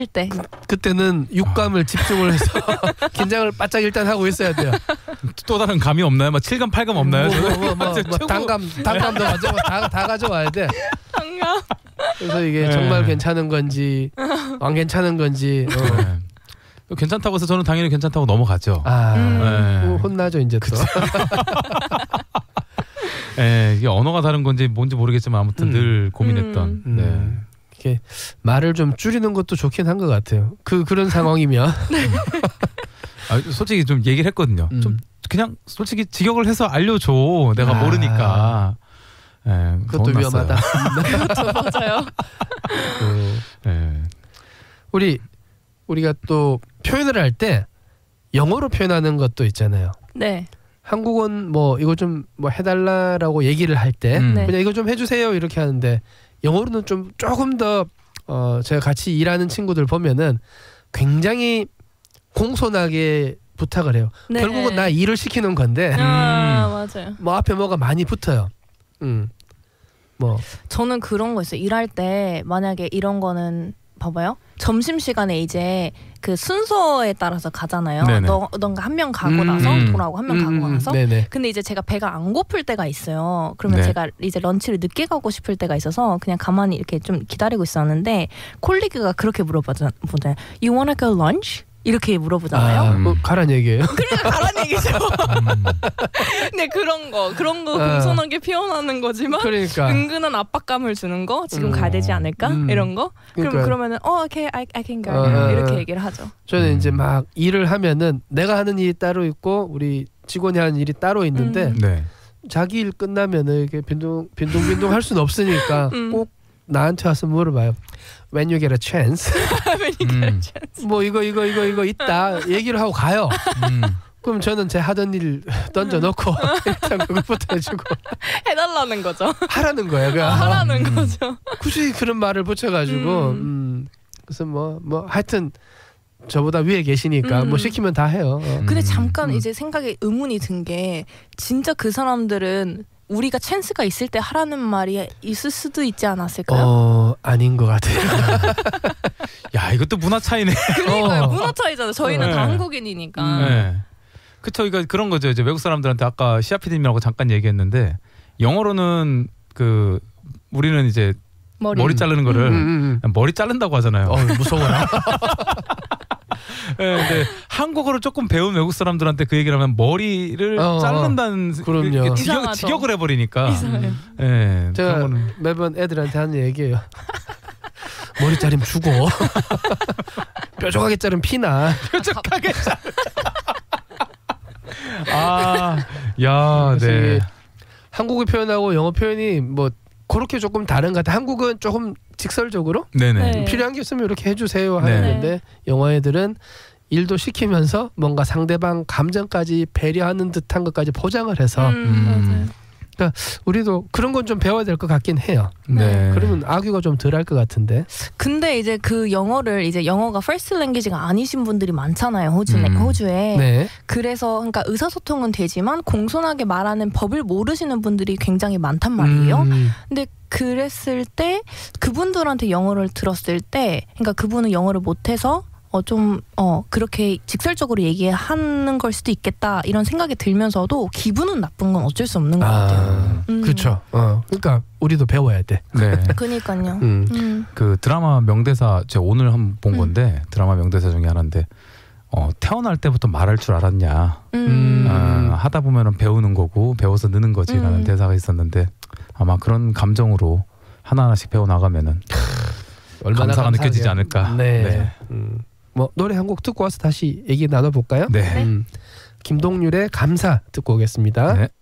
때. 그때는 육감을 집중을 해서 긴장을 바짝 일단 하고 있어야 돼요. 또 다른 감이 없나요? 막 7감, 8감 없나요? 뭐 단감도 다 가져와야 돼. 당감. 그래서 이게 정말 괜찮은 건지 안 괜찮은 건지. 괜찮다고 해서 저는 당연히 괜찮다고 넘어가죠. 혼나죠 이제 또. 이게 언어가 다른 건지 뭔지 모르겠지만 아무튼 늘 고민했던. 네. 이렇게 말을 좀 줄이는 것도 좋긴 한 것 같아요. 그런 상황이면. 솔직히 좀 얘기를 했거든요. 좀 그냥 솔직히 직역을 해서 알려줘. 내가 모르니까. 그것도 위험하다. 그것도 맞아요. 우리가 또 표현을 할 때 영어로 표현하는 것도 있잖아요. 네. 한국은 뭐 이거 좀 뭐 해달라라고 얘기를 할 때 그냥 이거 좀 해주세요 이렇게 하는데 영어로는 좀 조금 더 제가 같이 일하는 친구들 보면은 굉장히 공손하게 부탁을 해요. 네. 결국은 나 일을 시키는 건데 맞아요. 뭐 앞에 뭐가 많이 붙어요. 뭐 저는 그런 거 있어요. 일할 때 만약에 이런 거는 봐봐요. 점심시간에 이제 그 순서에 따라서 가잖아요. 넌가 한 명 가고 나서 돌아오고 한 명 가고 나서. 근데 이제 제가 배가 안 고플 때가 있어요. 그러면 제가 이제 런치를 늦게 가고 싶을 때가 있어서 그냥 가만히 이렇게 좀 기다리고 있었는데 콜리그가 그렇게 물어보잖아요. You wanna go lunch? 이렇게 물어보잖아요. 뭐 가란 얘기예요. 그러니까 가란 얘기죠. 근데 그런 거 공손하게 표현하는 거지만 그러니까. 은근한 압박감을 주는 거 지금 가야 되지 않을까 이런 거. 그러면은 okay, I can go 이렇게 얘기를 하죠. 저는 이제 막 일을 하면은 내가 하는 일이 따로 있고 우리 직원이 하는 일이 따로 있는데 자기 일 끝나면은 이렇게 빈둥빈둥 할 수는 없으니까 꼭 나한테 와서 물어봐요. When you get a chance. When you get a chance. 뭐 이거 있다 얘기를 하고 가요. 그럼 저는 제 하던 일 던져놓고 일단 그것부터 해주고 해달라는 거죠. 하라는 거예요. 하라는 거죠. 굳이 그런 말을 붙여가지고 그래서 뭐 하여튼 저보다 위에 계시니까 뭐 시키면 다 해요. 근데 잠깐 이제 생각에 의문이 든 게 진짜 그 사람들은 우리가 찬스가 있을 때 하라는 말이 있을 수도 있지 않았을까요? 아닌 것 같아요. 야, 이것도 문화 차이네. 그러니까요. 문화 차이잖아요. 저희는 다 한국인이니까. 그쵸. 그러니까 그런 거죠. 이제 외국 사람들한테 아까 시아피디님이라고 잠깐 얘기했는데 영어로는 그 우리는 이제 머리 자르는 거를 머리 자른다고 하잖아요. 무서워요. 근데 한국어를 조금 배운 외국 사람들한테 그 얘기를 하면 머리를 자른다는 그럼요. 직역을 해버리니까. 제가 매번 애들한테 하는 얘기예요. 머리 자르면 죽어. 뾰족하게 자르면 피나. 뾰족하게 네. 한국어 표현하고 영어 표현이 뭐 그렇게 조금 다른 것 같아. 한국은 조금 직설적으로 필요한 게 있으면 이렇게 해주세요 하는 건데 영어 애들은 일도 시키면서 뭔가 상대방 감정까지 배려하는 듯한 것까지 포장을 해서 맞아요. 그러니까 우리도 그런 건 좀 배워야 될 것 같긴 해요. 그러면 악유가 좀 덜 할 것 같은데. 근데 이제 그 영어를 이제 영어가 first language가 아니신 분들이 많잖아요. 호주에. 그래서 그러니까 의사소통은 되지만 공손하게 말하는 법을 모르시는 분들이 굉장히 많단 말이에요. 근데 그랬을 때 그분들한테 영어를 들었을 때 그러니까 그분은 영어를 못해서 그렇게 직설적으로 얘기하는 걸 수도 있겠다 이런 생각이 들면서도 기분은 나쁜 건 어쩔 수 없는 것 같아요. 그렇죠. 그러니까 우리도 배워야 돼. 그러니까요. 그 드라마 명대사 제가 오늘 한번 본 건데 드라마 명대사 중에 하나인데 태어날 때부터 말할 줄 알았냐. 하다 보면은 배우는 거고 배워서 느는 거지라는 대사가 있었는데 아마 그런 감정으로 하나하나씩 배워 나가면은 얼마나 감사가 느껴지지 않을까. 뭐 노래 한 곡 듣고 와서 다시 얘기 나눠볼까요? 네. 김동률의 감사 듣고 오겠습니다. 네.